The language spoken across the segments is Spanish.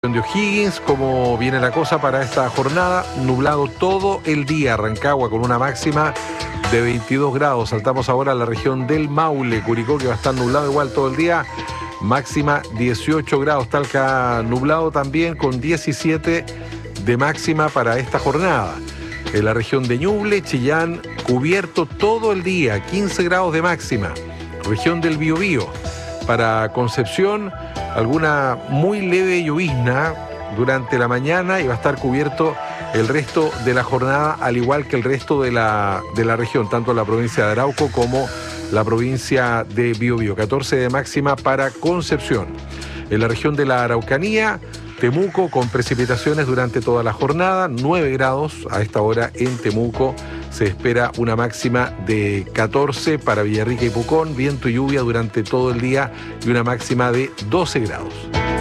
De O'Higgins, cómo viene la cosa para esta jornada. Nublado todo el día, Rancagua con una máxima de 22 grados. Saltamos ahora a la región del Maule, Curicó, que va a estar nublado igual todo el día, máxima 18 grados. Talca nublado también con 17 de máxima para esta jornada. En la región de Ñuble, Chillán, cubierto todo el día, 15 grados de máxima. Región del Biobío. Para Concepción, alguna muy leve llovizna durante la mañana y va a estar cubierto el resto de la jornada, al igual que el resto de la región, tanto la provincia de Arauco como la provincia de Biobío. 14 de máxima para Concepción. En la región de la Araucanía, Temuco con precipitaciones durante toda la jornada, 9 grados a esta hora en Temuco. Se espera una máxima de 14 para Villarrica y Pucón, viento y lluvia durante todo el día y una máxima de 12 grados.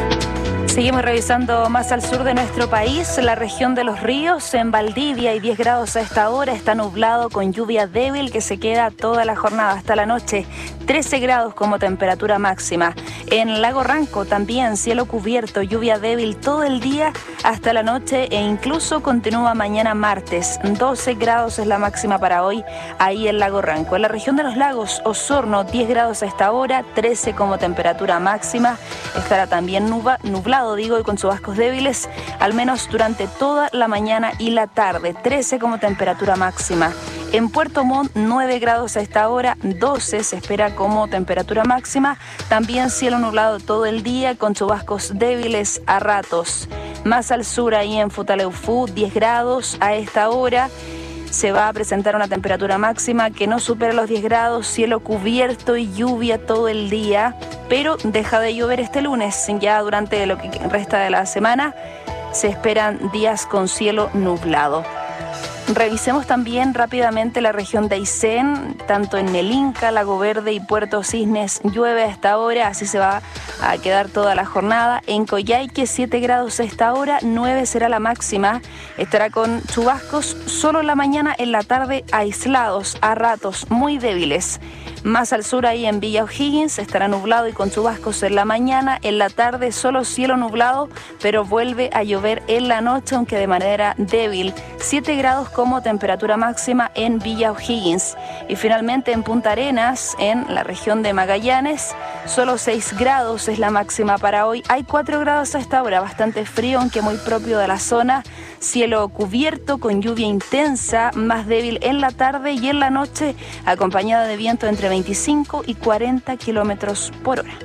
Seguimos revisando más al sur de nuestro país, la región de Los Ríos. En Valdivia hay 10 grados a esta hora, está nublado con lluvia débil que se queda toda la jornada hasta la noche, 13 grados como temperatura máxima. En Lago Ranco también cielo cubierto, lluvia débil todo el día hasta la noche e incluso continúa mañana martes, 12 grados es la máxima para hoy ahí en Lago Ranco. En la región de los lagos, Osorno, 10 grados a esta hora, 13 como temperatura máxima, estará también nublado y con chubascos débiles, al menos durante toda la mañana y la tarde, 13 como temperatura máxima. En Puerto Montt, 9 grados a esta hora, 12 se espera como temperatura máxima, también cielo nublado todo el día con chubascos débiles a ratos. Más al sur, ahí en Futaleufú, 10 grados a esta hora. Se va a presentar una temperatura máxima que no supera los 10 grados, cielo cubierto y lluvia todo el día, pero deja de llover este lunes. Ya durante lo que resta de la semana se esperan días con cielo nublado. Revisemos también rápidamente la región de Aysén, tanto en el Inca, Lago Verde y Puerto Cisnes llueve a esta hora, así se va a quedar toda la jornada. En Coyhaique 7 grados a esta hora, 9 será la máxima, estará con chubascos solo en la mañana, en la tarde aislados, a ratos muy débiles. Más al sur ahí en Villa O'Higgins estará nublado y con chubascos en la mañana, en la tarde solo cielo nublado, pero vuelve a llover en la noche, aunque de manera débil. 7 grados como temperatura máxima en Villa O'Higgins. Y finalmente en Punta Arenas, en la región de Magallanes, solo 6 grados es la máxima para hoy. Hay 4 grados a esta hora, bastante frío, aunque muy propio de la zona. Cielo cubierto con lluvia intensa, más débil en la tarde y en la noche, acompañada de viento entre 25 y 40 kilómetros por hora.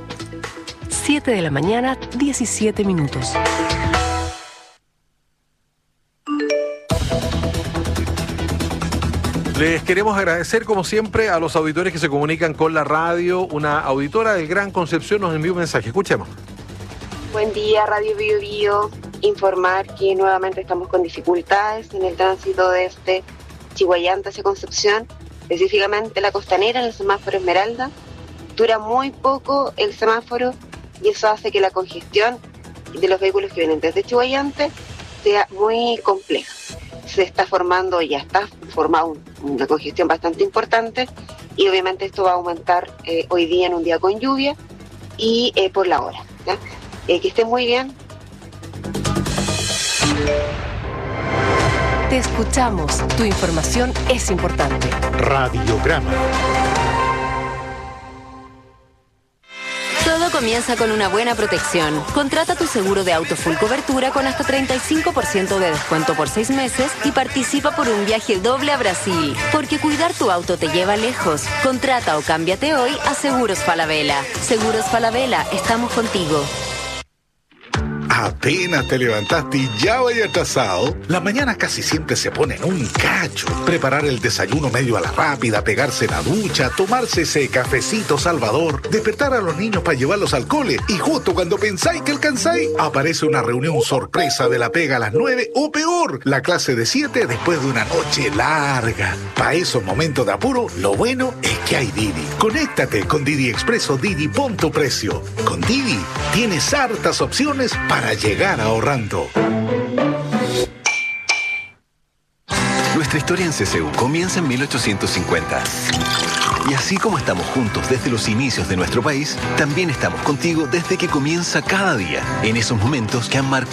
7 de la mañana, 17 minutos. Les queremos agradecer, como siempre, a los auditores que se comunican con la radio. Una auditora del Gran Concepción nos envió un mensaje. Escuchemos. Buen día, Radio Bio Bio. Informar que nuevamente estamos con dificultades en el tránsito desde Chiguayante hacia Concepción, específicamente la costanera, en el semáforo Esmeralda. Dura muy poco el semáforo y eso hace que la congestión de los vehículos que vienen desde Chiguayante sea muy compleja. Se está formando, ya está formada una congestión bastante importante y obviamente esto va a aumentar hoy día en un día con lluvia y por la hora, ¿ya? Que estén muy bien. Te escuchamos. Tu información es importante. Radiograma. Todo comienza con una buena protección. Contrata tu seguro de auto full cobertura con hasta 35% de descuento por 6 meses y participa por un viaje doble a Brasil. Porque cuidar tu auto te lleva lejos. Contrata o cámbiate hoy a Seguros Falabella. Seguros Falabella, estamos contigo. Apenas te levantaste y ya vaya atrasado. La mañana casi siempre se pone en un cacho. Preparar el desayuno medio a la rápida, pegarse la ducha, tomarse ese cafecito salvador, despertar a los niños para llevarlos al cole y justo cuando pensáis que alcanzáis, aparece una reunión sorpresa de la pega a las 9 o peor, la clase de 7 después de una noche larga. Para esos momentos de apuro, lo bueno es que hay Didi. Conéctate con Didi Expreso Didi, pon tu precio. Con Didi tienes hartas opciones para llegar ahorrando. Nuestra historia en CCU comienza en 1850. Y así como estamos juntos desde los inicios de nuestro país, también estamos contigo desde que comienza cada día, en esos momentos que han marcado